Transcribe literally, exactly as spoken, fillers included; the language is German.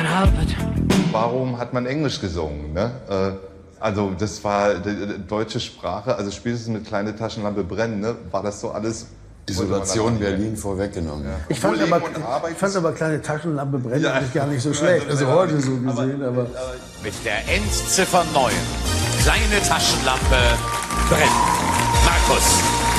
Carpet. Warum hat man Englisch gesungen? Ne? Äh, also das war die, die deutsche Sprache, also spätestens mit kleine Taschenlampe brennen, ne? War das so alles... Isolation Berlin vorweggenommen. Ja. Ich, fand aber, ich fand aber kleine Taschenlampe brennen ja. eigentlich gar nicht so schlecht. Also heute so gesehen, aber... Mit der Endziffer neun. Kleine Taschenlampe brennt. Markus.